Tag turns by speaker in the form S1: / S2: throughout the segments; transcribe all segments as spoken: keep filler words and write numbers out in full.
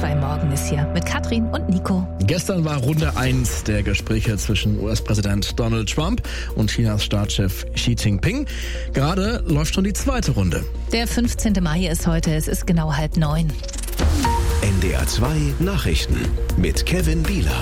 S1: zwei Morgen ist hier mit Katrin und Nico.
S2: Gestern war Runde eins der Gespräche zwischen U S-Präsident Donald Trump und Chinas Staatschef Xi Jinping. Gerade läuft schon die zweite Runde.
S1: Der fünfzehnte Mai ist heute, es ist genau halb neun.
S3: N D R zwei Nachrichten mit Kevin Bieler.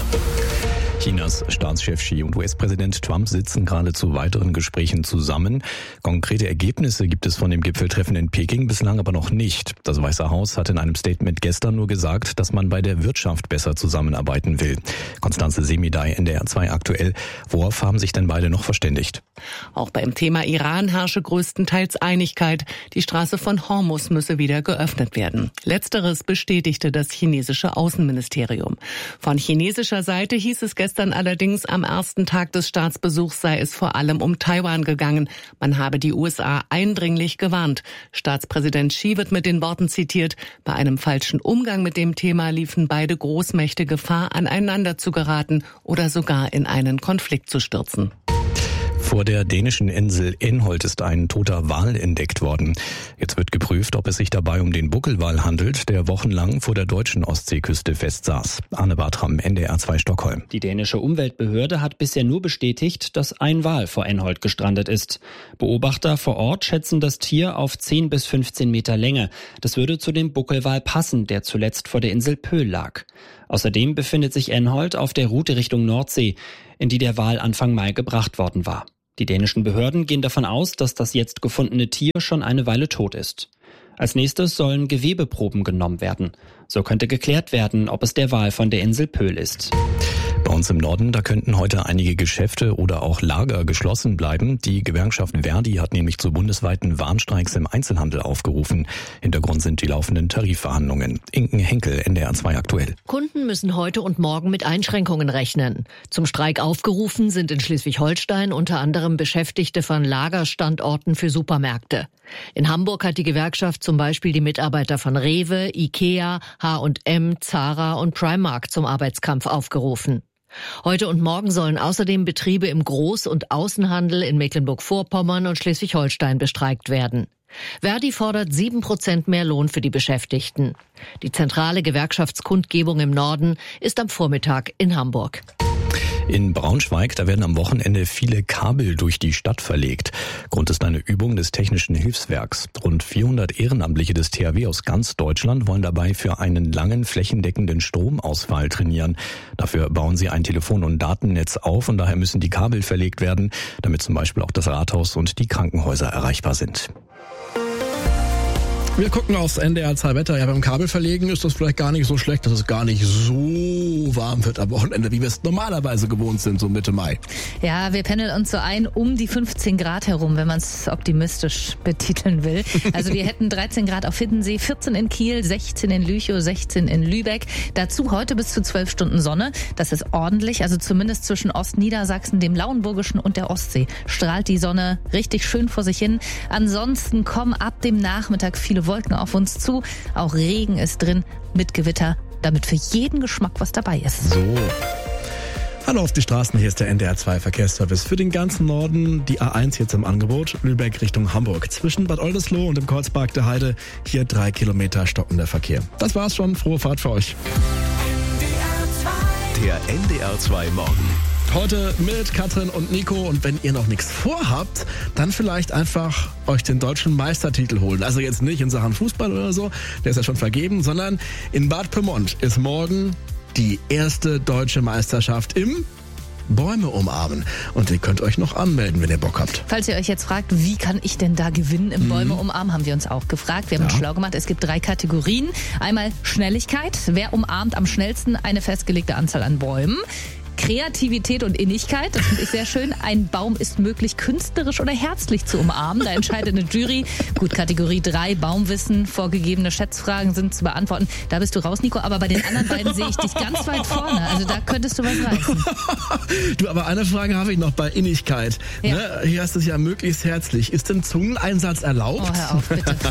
S4: Chinas Staatschef Xi und U S-Präsident Trump sitzen gerade zu weiteren Gesprächen zusammen. Konkrete Ergebnisse gibt es von dem Gipfeltreffen in Peking bislang aber noch nicht. Das Weiße Haus hat in einem Statement gestern nur gesagt, dass man bei der Wirtschaft besser zusammenarbeiten will. Konstanze Semidey, N D R zwei aktuell. Worauf haben sich denn beide noch verständigt?
S5: Auch beim Thema Iran herrsche größtenteils Einigkeit. Die Straße von Hormuz müsse wieder geöffnet werden. Letzteres bestätigte das chinesische Außenministerium. Von chinesischer Seite hieß es gestern allerdings, am ersten Tag des Staatsbesuchs sei es vor allem um Taiwan gegangen. Man habe die U S A eindringlich gewarnt. Staatspräsident Xi wird mit den Worten zitiert: Bei einem falschen Umgang mit dem Thema liefen beide Großmächte Gefahr, aneinander zu geraten oder sogar in einen Konflikt zu stürzen.
S4: Vor der dänischen Insel Enholt ist ein toter Wal entdeckt worden. Jetzt wird geprüft, ob es sich dabei um den Buckelwal handelt, der wochenlang vor der deutschen Ostseeküste festsaß. Arne Bartram, N D R zwei Stockholm.
S6: Die dänische Umweltbehörde hat bisher nur bestätigt, dass ein Wal vor Enholt gestrandet ist. Beobachter vor Ort schätzen das Tier auf zehn bis fünfzehn Meter Länge. Das würde zu dem Buckelwal passen, der zuletzt vor der Insel Pöhl lag. Außerdem befindet sich Enholt auf der Route Richtung Nordsee, in die der Wal Anfang Mai gebracht worden war. Die dänischen Behörden gehen davon aus, dass das jetzt gefundene Tier schon eine Weile tot ist. Als nächstes sollen Gewebeproben genommen werden. So könnte geklärt werden, ob es der Wal von der Insel Pöhl ist.
S4: Bei uns im Norden, da könnten heute einige Geschäfte oder auch Lager geschlossen bleiben. Die Gewerkschaft Verdi hat nämlich zu bundesweiten Warnstreiks im Einzelhandel aufgerufen. Hintergrund sind die laufenden Tarifverhandlungen. Inken Henkel, N D R zwei aktuell.
S7: Kunden müssen heute und morgen mit Einschränkungen rechnen. Zum Streik aufgerufen sind in Schleswig-Holstein unter anderem Beschäftigte von Lagerstandorten für Supermärkte. In Hamburg hat die Gewerkschaft zum Beispiel die Mitarbeiter von Rewe, Ikea, H und M, Zara und Primark zum Arbeitskampf aufgerufen. Heute und morgen sollen außerdem Betriebe im Groß- und Außenhandel in Mecklenburg-Vorpommern und Schleswig-Holstein bestreikt werden. Verdi fordert sieben Prozent mehr Lohn für die Beschäftigten. Die zentrale Gewerkschaftskundgebung im Norden ist am Vormittag in Hamburg.
S4: In Braunschweig, da werden am Wochenende viele Kabel durch die Stadt verlegt. Grund ist eine Übung des Technischen Hilfswerks. Rund vierhundert Ehrenamtliche des T H W aus ganz Deutschland wollen dabei für einen langen flächendeckenden Stromausfall trainieren. Dafür bauen sie ein Telefon- und Datennetz auf und daher müssen die Kabel verlegt werden, damit zum Beispiel auch das Rathaus und die Krankenhäuser erreichbar sind.
S2: Wir gucken aufs N D R zwei Wetter. Ja, beim Kabelverlegen ist das vielleicht gar nicht so schlecht, dass es gar nicht so warm wird am Wochenende, wie wir es normalerweise gewohnt sind, so Mitte Mai.
S1: Ja, wir pendeln uns so ein um die fünfzehn Grad herum, wenn man es optimistisch betiteln will. Also wir hätten dreizehn Grad auf Hiddensee, vierzehn in Kiel, sechzehn in Lüchow, sechzehn in Lübeck. Dazu heute bis zu zwölf Stunden Sonne. Das ist ordentlich, also zumindest zwischen Ostniedersachsen, dem Lauenburgischen und der Ostsee strahlt die Sonne richtig schön vor sich hin. Ansonsten kommen ab dem Nachmittag viele Wolken auf uns zu. Auch Regen ist drin mit Gewitter, damit für jeden Geschmack was dabei ist.
S2: So. Hallo auf die Straßen, hier ist der N D R zwei Verkehrsservice. Für den ganzen Norden die A eins jetzt im Angebot, Lübeck Richtung Hamburg. Zwischen Bad Oldesloe und dem Kreuzpark der Heide hier drei Kilometer stockender Verkehr. Das war's schon, frohe Fahrt für euch.
S3: Der N D R zwei Morgen.
S2: Heute mit Katrin und Nico, und wenn ihr noch nichts vorhabt, dann vielleicht einfach euch den deutschen Meistertitel holen. Also jetzt nicht in Sachen Fußball oder so, der ist ja schon vergeben, sondern in Bad Pyrmont ist morgen die erste deutsche Meisterschaft im Bäume umarmen. Und ihr könnt euch noch anmelden, wenn ihr Bock habt.
S1: Falls ihr euch jetzt fragt, wie kann ich denn da gewinnen im Bäume umarmen, haben wir uns auch gefragt. Wir haben uns
S2: Ja.
S1: schlau gemacht. Es gibt drei Kategorien. Einmal Schnelligkeit. Wer umarmt am schnellsten eine festgelegte Anzahl an Bäumen? Kreativität und Innigkeit, das finde ich sehr schön. Ein Baum ist möglich künstlerisch oder herzlich zu umarmen. Da entscheidet eine Jury. Gut, Kategorie drei, Baumwissen, vorgegebene Schätzfragen sind zu beantworten. Da bist du raus, Nico, aber bei den anderen beiden sehe ich dich ganz weit vorne. Also da könntest du was reißen.
S2: Du, aber eine Frage habe ich noch bei Innigkeit.
S1: Ja.
S2: Ne? Hier hast du es ja möglichst herzlich. Ist denn Zungeneinsatz erlaubt?
S1: Oh, hör auf, bitte.